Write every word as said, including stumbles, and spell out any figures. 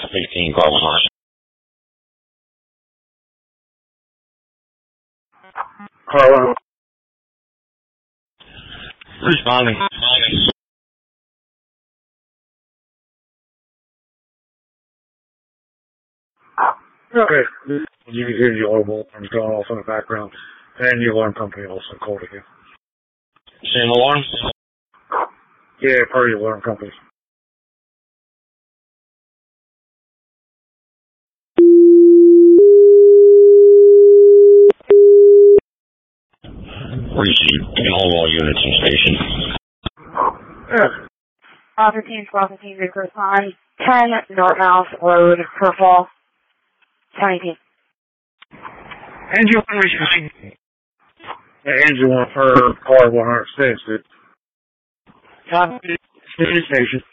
fifteen Carl Carl. Responding. Okay. You can hear the audible and going off in the background. And the alarm company also called again. Same alarm? Yeah, part of the alarm company. Received. All all units in station. Yeah. Officer Team twelve fifteen, respond. ten Northmouth Road, Purple. seventeen. Engine one responding. The engine one for car one hundred six, dude. Copy. Station.